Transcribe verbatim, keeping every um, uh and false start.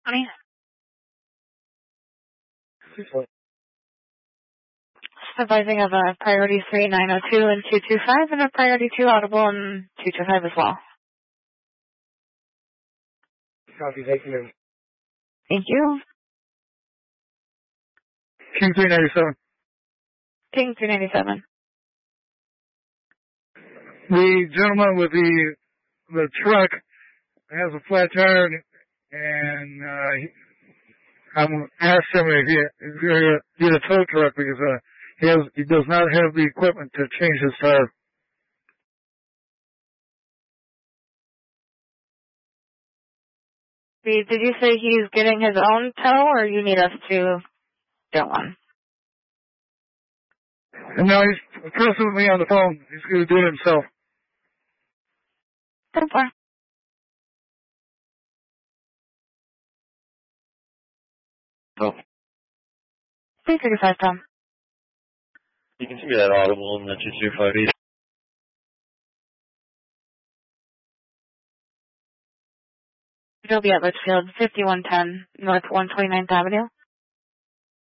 Honey? Advising of a priority three nine oh two and two two five and a priority two audible and two two five as well. Copy, thank you. Thank you. King three ninety-seven. King three ninety-seven. The gentleman with the the truck has a flat tire, and uh, he, I'm asked him if he if he's going to get a tow truck because uh, he has he does not have the equipment to change his tire. Did you say he's getting his own tow, or you need us to get one? And now he's pressing with me on the phone. He's going to do it himself. ten four. Oh. three thirty-five, Tom. You can see me that audible in the two two five eight. It'll be at Litchfield, fifty-one ten North one twenty-ninth Avenue.